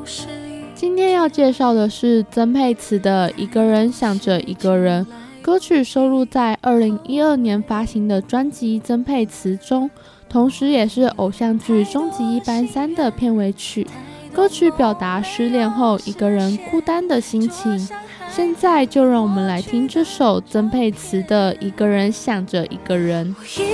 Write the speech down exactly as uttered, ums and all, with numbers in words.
今天要介绍的是曾沛慈的《一个人想着一个人》，歌曲收录在二零一二年发行的专辑《曾沛慈》中，同时也是偶像剧《终极一班三》的片尾曲。歌曲表达失恋后一个人孤单的心情。现在就让我们来听这首曾沛慈的《一个人想着一个人》。 一